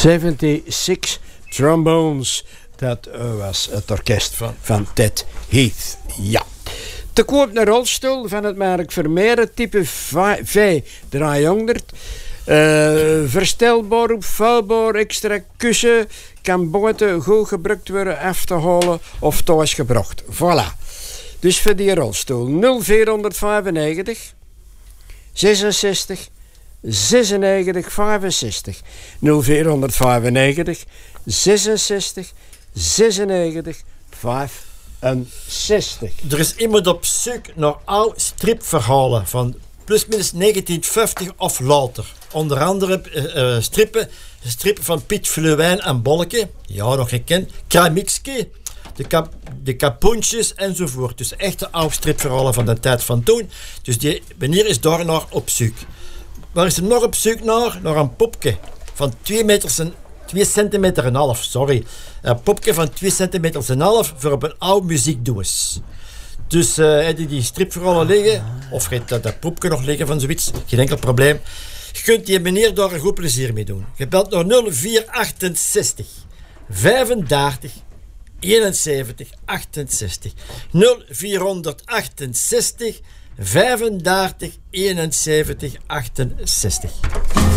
76 Trombones. Dat was het orkest van Ted Heath. Ja. Te koop een rolstoel van het merk Vermeer, type V300. Verstelbaar op vuilbaar, extra kussen. Kan buiten goed gebruikt worden, af te halen of thuis gebracht. Voilà. Dus voor die rolstoel 0495 66 96 65. 0495 66 96 65. Er is iemand op zoek naar oude stripverhalen van plusminus 1950 of later. Onder andere strippen van Piet Fluwijn en Bolleke, ja, nog gekend, Kramikske, de Kapoentjes enzovoort. Dus echte oude stripverhalen van de tijd van toen. Dus die meneer is daar naar op zoek. Waar is er nog op zoek naar? Naar een popke van 2 centimeter en half, sorry. Een popje van 2 centimeter en half voor op een oude muziekdoos. Dus die stripverhalen liggen, of dat popje nog liggen van zoiets, geen enkel probleem. Je kunt die meneer daar een goed plezier mee doen. Je belt naar 0468 35 71 68. 0468 35 71 68.